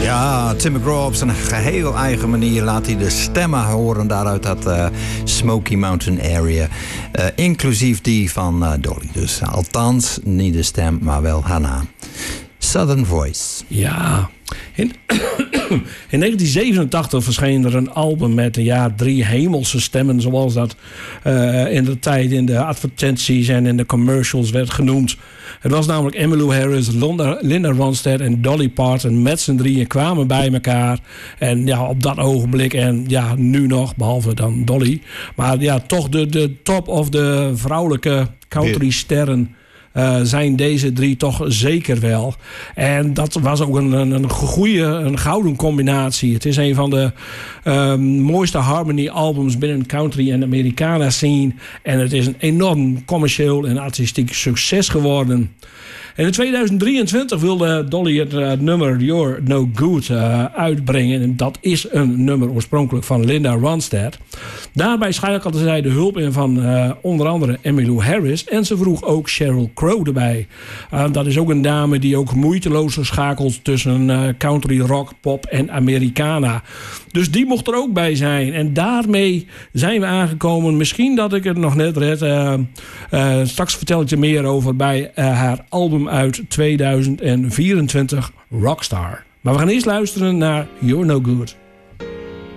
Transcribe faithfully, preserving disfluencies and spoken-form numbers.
Ja, Tim McGraw op zijn geheel eigen manier laat hij de stemmen horen daaruit dat uh, Smoky Mountain area. Uh, inclusief die van uh, Dolly. Dus uh, althans, niet de stem, maar wel haar naam. Southern Voice. Ja. In, in negentien zevenentachtig verscheen er een album met ja, drie hemelse stemmen, zoals dat uh, in de tijd in de advertenties en in de commercials werd genoemd. Het was namelijk Emmylou Harris, Linda, Linda Ronstadt en Dolly Parton met z'n drieën kwamen bij elkaar. En ja, op dat ogenblik en ja, nu nog, behalve dan Dolly. Maar ja, toch de, de top of de vrouwelijke countrysterren. Uh, zijn deze drie toch zeker wel. En dat was ook een, een, een goede, een gouden combinatie. Het is een van de um, mooiste harmony albums binnen country en Americana scene. En het is een enorm commercieel en artistiek succes geworden. En in tweeduizend drieëntwintig wilde Dolly het uh, nummer You're No Good uh, uitbrengen. En dat is een nummer oorspronkelijk van Linda Ronstadt. Daarbij schakelde zij de hulp in van uh, onder andere Emmylou Harris. En ze vroeg ook Sheryl Crow erbij. Uh, dat is ook een dame die ook moeiteloos schakelt tussen uh, country, rock, pop en Americana. Dus die mocht er ook bij zijn. En daarmee zijn we aangekomen. Misschien dat ik het nog net red. Uh, uh, straks vertel ik je meer over bij uh, haar album uit tweeduizend vierentwintig, Rockstar. Maar we gaan eerst luisteren naar You're No Good.